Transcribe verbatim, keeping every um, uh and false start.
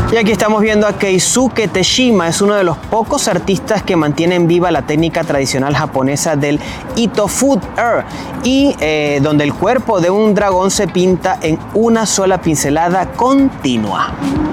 Y aquí estamos viendo a Keisuke Teshima, es uno de los pocos artistas que mantienen viva la técnica tradicional japonesa del Ito Food Air, y eh, donde el cuerpo de un dragón se pinta en una sola pincelada continua.